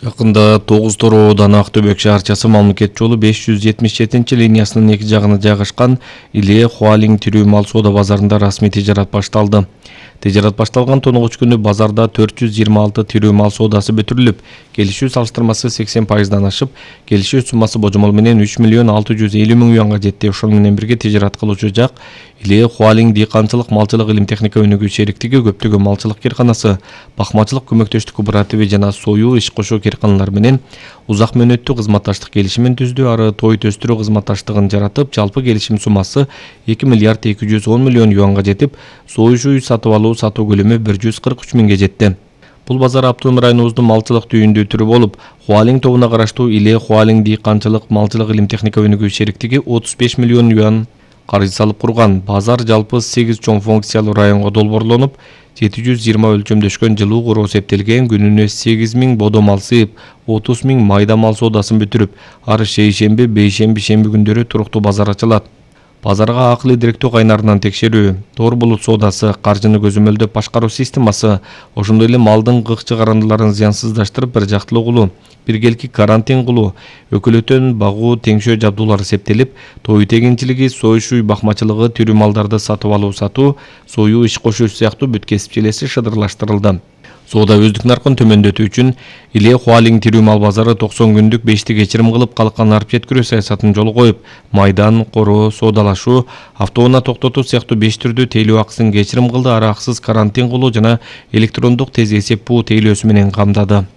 Жакында 9 Тороодан Ақтөбек шаарчасы мамлекет жолу 577 линиясынын эки жагына жайгашкан Иле Хуалинг тирүү мал соода базарында расмий тижарат башталды. Тижарат башталган 9 күнү базарда 426 тирүү мал соодасы бүтүрүлүп, келишүү салыштырмасы 80%дан ашып, келишүү суммасы божомол менен 3 миллион 650 миң юанга жетти. Ошол менен бирге тижарат кылуучу жак Иле Хуалинг дыйканчылык малчылык илим техника өнүгүү шериктиги, көптөгөн малчылык кыйрканасы, бакмачылык көмөктөштүк кооперативи жана союу иш кошуу кыйрканалар менен узак мөөнөттүү кызматташтык келишимин түздү. Ары той төстүрүү кызматташтыгын жаратып, жалпы келишим суммасы 2 миллиард 210 миллион юанга жетип, союу үй сатып алуу сатуу көлөмү 143 миңге жетти. Бул базар Автоном районубуздун малчылык түйүндүү түрү болуп, Хуалинг тобуна караштуу Иле Хуалинг дыйканчылык малчылык илим техника өнүгүү шериктиги 35 миллион юан каржы салып курган. Базар жалпы 8 чоң функциялуу районго долбоорлонуп, 720 өлчөмдөшкөн жылуу куроо эсептелген. Күнүнө 8000 бодо мал сыйып, 30 миң майда мал соодасын бүтүрүп, ары шейшемби, бейшемби, шемби күндөрү туруктуу базар ачылат. Базарга акылы директөө кайнарынан текшерүү, тоор булут соодасы, каржыны көзөмөлдөп башкаруу системасы, ошондой эле малдын кык чыгарындыларын зыянсыздаштырып бир жактылуу кылуу, биргелки карантин кылуу, өкүлөтөн багуу теңшөө жабдуулары эсептелип, той тегинчилиги, союш үй бакмачылыгы, тирүү малдарды сатып алуу сатуу, союу иш кошуу сыяктуу бүт кесип желеси шыдырлаштырылды. Соода өздүк наркын төмөндөтүү үчүн Иле Хуалинг тирүү мал базары 90 күндүк бешти кечирим кылып, калкан арып жеткирүү саясатын жолго коюп, майдан, короо, соодалашуу, автоунаа токтотуу сыяктуу 5 түрдүү тейлөө акысын кечирим кылды. Ары акысыз карантин кылуу жана электрондук тез эсеп буу тейлөөсү менен камдады.